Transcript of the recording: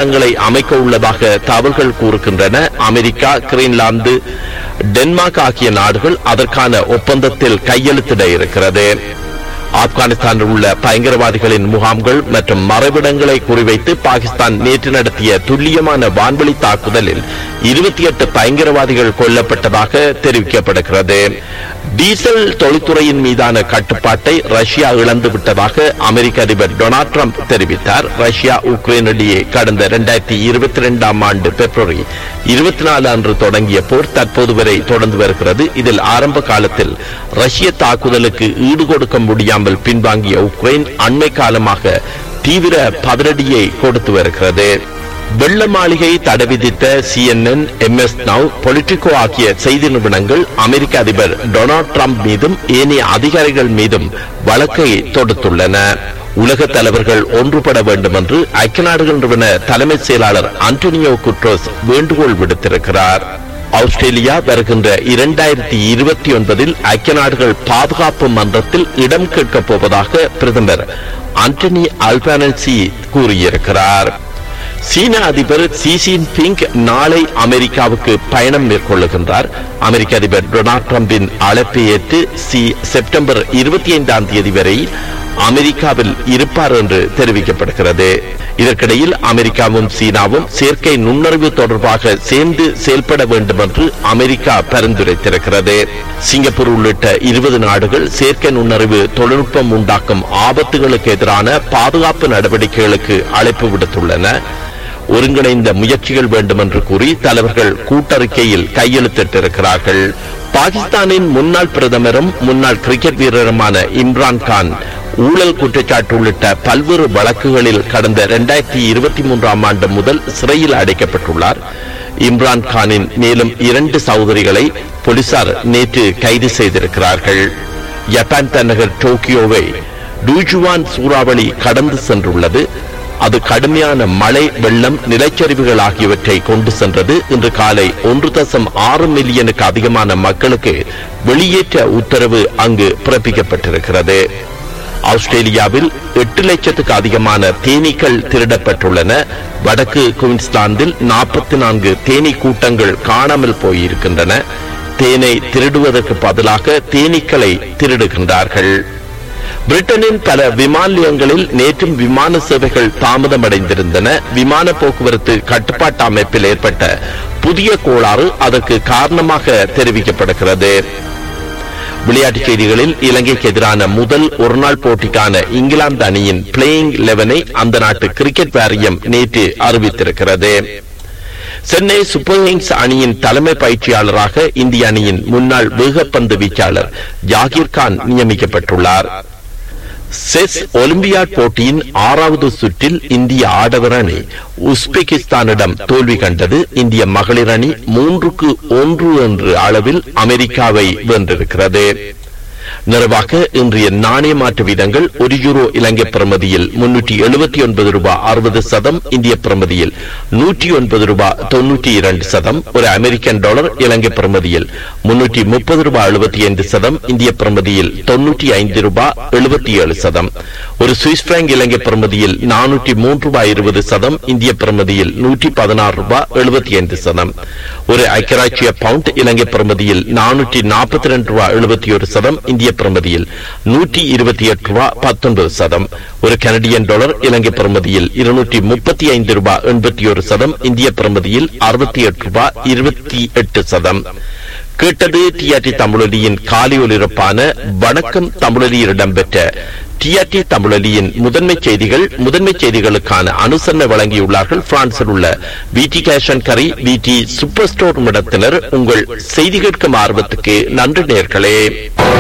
தளங்களை அமைக்க உள்ளதாக தகவல்கள் கூறுகின்றன. அமெரிக்கா, கிரீன்லாந்து, டென்மார்க் ஆகிய நாடுகள் அதற்கான ஒப்பந்தத்தில் கையெழுத்திட இருக்கிறது. ஆப்கானிஸ்தானில் உள்ள பயங்கரவாதிகளின் முகாம்கள் மற்றும் மறைவிடங்களை குறிவைத்து பாகிஸ்தான் நேற்று நடத்திய துல்லியமான வான்வெளி தாக்குதலில் 28 பயங்கரவாதிகள் கொல்லப்பட்டதாக தெரிவிக்கப்படுகிறது. டீசல் தொழில்துறையின் மீதான கட்டுப்பாட்டை ரஷ்யா இழந்து விட்டதாக அமெரிக்க அதிபர் டொனால்ட் ட்ரம்ப் தெரிவித்தார். ரஷ்யா உக்ரைன் இடையே கடந்த 2022 ஆண்டு பிப்ரவரி 24 அன்று தொடங்கிய போர் தற்போது வரை தொடர்ந்து வருகிறது. இதில் ஆரம்ப காலத்தில் ரஷ்ய தாக்குதலுக்கு ஈடுகொடுக்க முடியாமல் பின்வாங்கிய உக்ரைன் அண்மை காலமாக தீவிர பதிலடியை கொடுத்து வருகிறது. வெள்ள மாளிகை தடை விதித்த CNN, MS Now, பொலிட்டிகோ ஆகிய செய்தி நிறுவனங்கள் அமெரிக்க அதிபர் டொனால்ட் ட்ரம்ப் மீதும் ஏனைய அதிகாரிகள் மீதும் வழக்கை தொடுத்துள்ளன. உலக தலைவர்கள் ஒன்றுபட வேண்டும் என்று ஐக்கிய நாடுகள் நிறுவன தலைமை செயலாளர் அன்டோனியோ குட்ரோஸ் வேண்டுகோள் விடுத்திருக்கிறார். ஆஸ்திரேலியா வருகின்ற 2029 ஐக்கிய நாடுகள் பாதுகாப்பு மன்றத்தில் இடம் கேட்கப் போவதாக பிரதமர் ஆண்டனி அல்பனீசி கூறியிருக்கிறார். சீன அதிபர் ஷி ஜின்பிங் நாளை அமெரிக்காவுக்கு பயணம் மேற்கொள்ளுகின்றார். அமெரிக்க அதிபர் டொனால்ட் ட்ரம்பின் அழைப்பை ஏற்று செப்டம்பர் 25ஆம் தேதி வரை அமெரிக்காவில் இருப்பார் என்று தெரிவிக்கப்படுகிறது. இதற்கிடையில் அமெரிக்காவும் சீனாவும் செயற்கை நுண்ணறிவு தொடர்பாக சேர்ந்து செயல்பட வேண்டும் என்று அமெரிக்கா பரிந்துரைத்திருக்கிறது. சிங்கப்பூர் உள்ளிட்ட 20 நாடுகள் செயற்கை நுண்ணறிவு தொழில்நுட்பம் உண்டாக்கும் ஆபத்துகளுக்கு எதிரான பாதுகாப்பு நடவடிக்கைகளுக்கு அழைப்பு விடுத்துள்ளன. ஒருங்கிணைந்த முயற்சிகள் வேண்டும் என்று கூறி தலைவர்கள் கூட்டறிக்கையில் கையெழுத்திட்டிருக்கிறார்கள். பாகிஸ்தானின் முன்னாள் பிரதமரும் முன்னாள் கிரிக்கெட் வீரருமான இம்ரான் கான் ஊழல் குற்றச்சாட்டு உள்ளிட்ட பல்வேறு வழக்குகளில் கடந்த 2023ஆம் ஆண்டு முதல் சிறையில் அடைக்கப்பட்டுள்ளார். இம்ரான் கானின் மேலும் 2 சகோதரிகளை போலீசார் நேற்று கைது செய்திருக்கிறார்கள். ஜப்பான் தலைநகர் டோக்கியோவை டூஜுவான் சூறாவளி கடந்து சென்றுள்ளது. அது கடுமையான மழை, வெள்ளம், நிலச்சரிவுகள் ஆகியவற்றை கொண்டு சென்றது. இன்று காலை 1.6 மில்லியனுக்கு அதிகமான மக்களுக்கு வெளியேற்ற உத்தரவு அங்கு பிறப்பிக்கப்பட்டிருக்கிறது. ஆஸ்திரேலியாவில் 8 லட்சத்துக்கு அதிகமான தேனீக்கள் திருடப்பட்டுள்ளன. வடக்கு குயின்ஸ்லாந்தில் 44 தேனீ கூட்டங்கள் காணாமல் போயிருக்கின்றன. தேனை திருடுவதற்கு பதிலாக தேனீக்களை திருடுகின்றார்கள். பிரிட்டனின் பல விமான நிலையங்களில் நேற்றும் விமான சேவைகள் தாமதமடைந்திருந்தன. விமான போக்குவரத்து கட்டுப்பாட்டு அமைப்பில் ஏற்பட்ட புதிய கோளாறு அதற்கு காரணமாக தெரிவிக்கப்படுகிறது. விளையாட்டுச் செய்திகளில் இலங்கைக்கு எதிரான முதல் ஒருநாள் போட்டிக்கான இங்கிலாந்து அணியின் பிளேயிங் 11-ஐ அந்த நாட்டு கிரிக்கெட் வாரியம் நேற்று அறிவித்திருக்கிறது. சென்னை சூப்பர் கிங்ஸ் அணியின் தலைமை பயிற்சியாளராக இந்திய அணியின் முன்னாள் வேகப்பந்து வீச்சாளர் ஜாகிர் கான் நியமிக்கப்பட்டுள்ளார். செஸ் ஒலிம்பியாட் போட்டியின் 6வது சுற்றில் இந்திய ஆடவர் அணி உஸ்பெகிஸ்தானிடம் தோல்வி கண்டது. இந்திய மகளிர் அணி 3-1 என்ற அளவில் அமெரிக்காவை வென்றிருக்கிறது. நிறைவாக இன்றைய நாணய மாற்று வீதங்கள்: €1 இலங்கை பிரமதியில் $379.60, இந்திய பிரமதியில் $109.92, ஒரு அமெரிக்கன் டாலர் இலங்கை பிரமதியில் $330.75, இந்திய பிரமதியில் $95.77, ஒரு சுவிஸ் பிராங்க் இலங்கை பிரமதியில் $403.20, இந்திய பிரமதியில் $116.75, ஒரு ஐக்கியராட்சிய பவுண்ட் இலங்கை பிரமதியில் $442.71, இந்திய பிரமதியில் $128.19, ஒரு கனடியன் டாலர் இலங்கை பிரமதியில் $235.81, இந்திய பிரமதியில் $68.28. கேட்டது டிஆர்டி தமிழொலியின் காலை ஒலிபரப்பான வணக்கம் தமிழொலியில் இடம்பெற்ற டிஆர்டி தமிழொலியின் முதன்மை செய்திகள். முதன்மை செய்திகளுக்கான அனுசரணை வழங்கியுள்ளார்கள் பிரான்சில் உள்ள விடி கேஷ் அண்ட் கரி விடி சூப்பர் ஸ்டோர் இடத்தினர். உங்கள் செய்தி கேட்கும் ஆர்வத்துக்கு நன்றி நேயர்களே.